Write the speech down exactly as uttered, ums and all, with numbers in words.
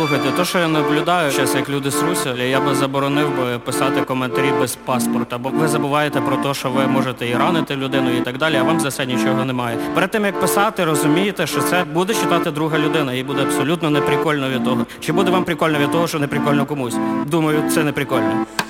Слухайте, то, що я наблюдаю зараз, як люди сруся, я би заборонив би писати коментарі без паспорта, бо ви забуваєте про те, що ви можете і ранити людину і так далі, а вам за це нічого немає. Перед тим, як писати, розумієте, що це буде читати друга людина, їй буде абсолютно неприкольно від того. Чи буде вам прикольно від того, що неприкольно комусь? Думаю, це не прикольно.